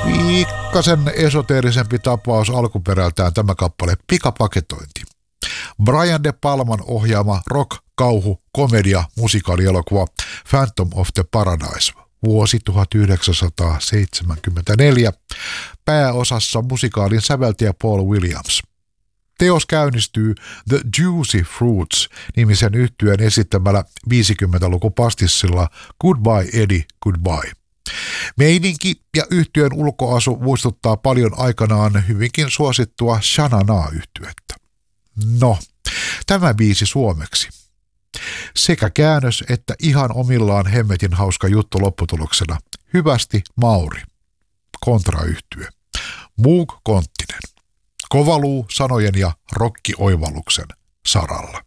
Pikkasen esoteerisempi tapaus alkuperältään tämä kappale Pikapaketointi. Brian De Palman ohjaama rock, kauhu, komedia, musikaalielokuva Phantom of the Paradise, vuosi 1974, pääosassa musikaalin säveltäjä Paul Williams. Teos käynnistyy The Juicy Fruits-nimisen yhtyeen esittämällä 50-lukupastissilla Goodbye Eddie, Goodbye. Meininki ja yhtyeen ulkoasu muistuttaa paljon aikanaan hyvinkin suosittua Sha-na-na-yhtyettä. No, tämä biisi suomeksi. Sekä käännös että ihan omillaan hemmetin hauska juttu lopputuloksena. Hyvästi Mauri. Kontrayhtye. Moog Konttinen. Kovaluu sanojen ja rokkioivalluksen saralla.